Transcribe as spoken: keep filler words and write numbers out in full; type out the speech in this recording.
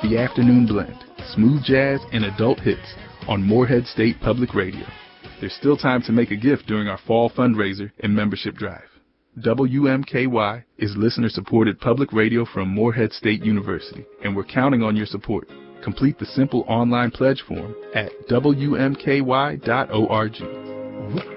The Afternoon Blend, smooth jazz and adult hits on Morehead State Public Radio. There's still time to make a gift during our fall fundraiser and membership drive. W M K Y is listener-supported public radio from Morehead State University, and we're counting on your support. Complete the simple online pledge form at W M K Y dot org.